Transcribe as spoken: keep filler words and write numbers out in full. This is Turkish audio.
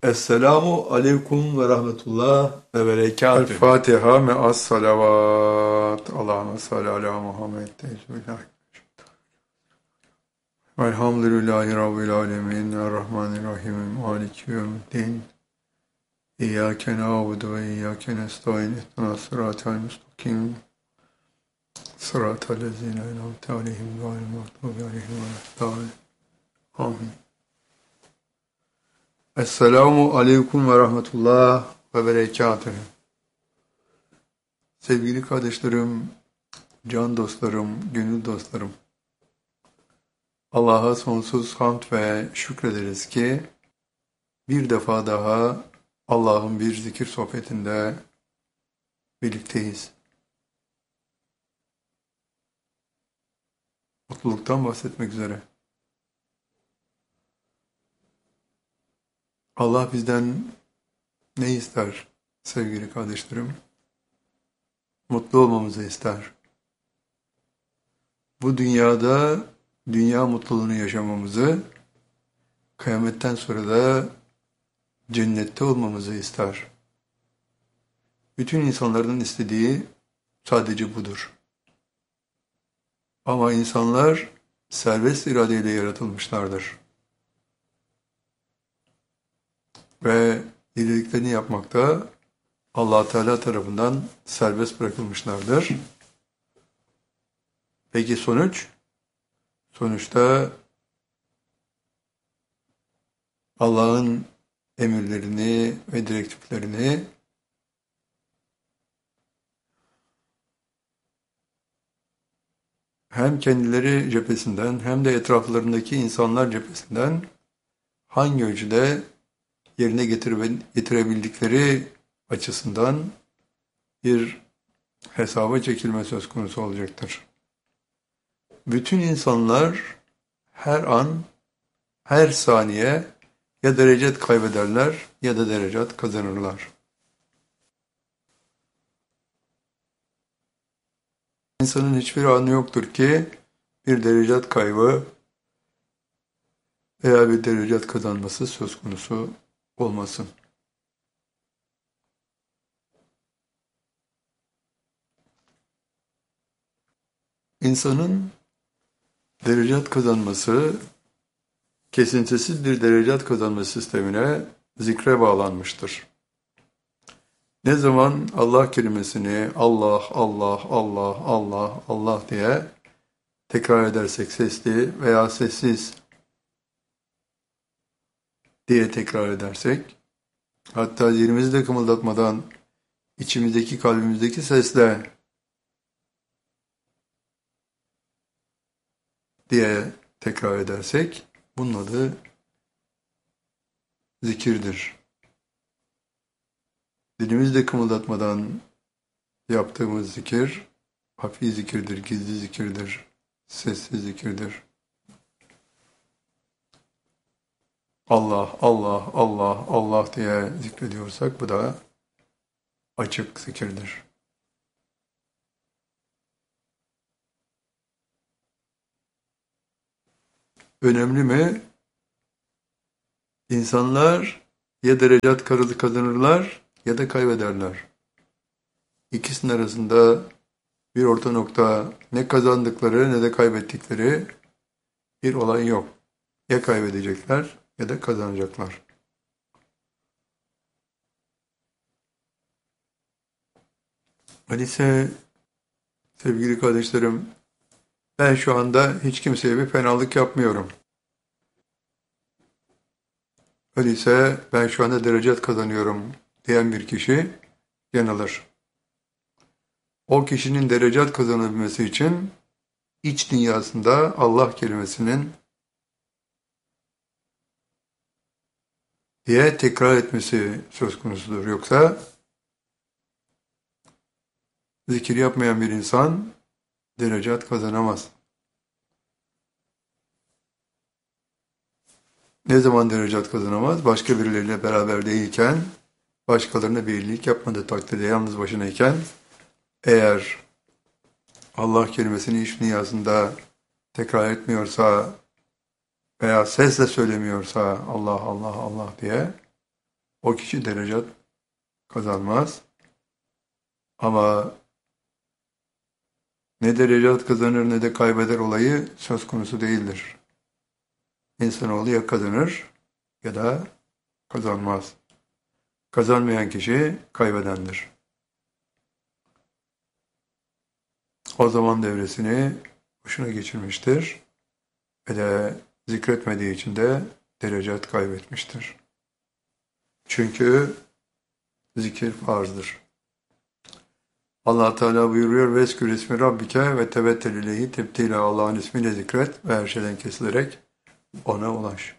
Esselamu aleyküm ve rahmetullah ve El berekatühü. Fatiha me'as salavat. Allahümme salli ala Muhammed. Bismillah. Elhamdülillahi Rabbil alemin. Errahmanirrahim. Maliki yevmiddin. İyyâke na'budu ve iyyâke nestaîn. İhdinas sıratal müstakim. Sıratal lezîne en'amte aleyhim gayril mağdûbi aleyhim veleddâllîn. Amin. Esselamu aleyküm ve rahmetullah ve berekatühü. Sevgili kardeşlerim, can dostlarım, gönül dostlarım. Allah'a sonsuz hamd ve şükrederiz ki bir defa daha Allah'ın bir zikir sohbetinde birlikteyiz. Mutluluktan bahsetmek üzere. Allah bizden ne ister sevgili kardeşlerim? Mutlu olmamızı ister. Bu dünyada dünya mutluluğunu yaşamamızı, kıyametten sonra da cennette olmamızı ister. Bütün insanların istediği sadece budur. Ama insanlar serbest iradeyle yaratılmışlardır. Ve dilediklerini yapmakta Allah Teala tarafından serbest bırakılmışlardır. Peki sonuç? Sonuçta Allah'ın emirlerini ve direktiflerini hem kendileri cephesinden hem de etraflarındaki insanlar cephesinden hangi ölçüde yerine getirebildikleri açısından bir hesaba çekilme söz konusu olacaktır. Bütün insanlar her an, her saniye ya derecet kaybederler ya da derecet kazanırlar. İnsanın hiçbir anı yoktur ki bir derecet kaybı veya bir derecet kazanması söz konusu olmasın. İnsanın derecet kazanması, kesintisiz bir derecet kazanma sistemine zikre bağlanmıştır. Ne zaman Allah kelimesini Allah, Allah, Allah, Allah, Allah diye tekrar edersek sesli veya sessiz diye tekrar edersek, hatta dilimizi de kımıldatmadan içimizdeki kalbimizdeki sesle diye tekrar edersek, bunun adı zikirdir. Dilimizde kımıldatmadan yaptığımız zikir, hafif zikirdir, gizli zikirdir, sessiz zikirdir. Allah, Allah, Allah, Allah diye zikrediyorsak bu da açık zikirdir. Önemli mi? İnsanlar ya derecat kazanırlar ya da kaybederler. İkisinin arasında bir orta nokta, ne kazandıkları ne de kaybettikleri bir olay yok. Ya kaybedecekler ya da kazanacaklar. Öyleyse sevgili kardeşlerim, ben şu anda hiç kimseye bir fenalık yapmıyorum. Öyleyse ben şu anda derecet kazanıyorum diyen bir kişi yanılır. O kişinin derecet kazanabilmesi için iç dünyasında Allah kelimesinin diye tekrar etmesi söz konusudur. Yoksa zikir yapmayan bir insan derecet kazanamaz. Ne zaman derecet kazanamaz? Başka birileriyle beraber değilken, başkalarına bir iyilik yapmadığı takdirde yalnız başınayken, eğer Allah kelimesini iç dünyasında tekrar etmiyorsa veya sesle söylemiyorsa Allah Allah Allah diye, o kişi derecat kazanmaz. Ama ne derecat kazanır ne de kaybeder olayı söz konusu değildir. İnsanoğlu ya kazanır ya da kazanmaz. Kazanmayan kişi kaybedendir. O zaman devresini boşuna geçirmiştir ve de zikretmediği için de derecat kaybetmiştir. Çünkü zikir farzdır. Allah Teala buyuruyor: "Veskür ismi Rabbike ve tebettel ileyhi tebtila." Allah'ın ismiyle zikret ve her şeyden kesilerek ona ulaş.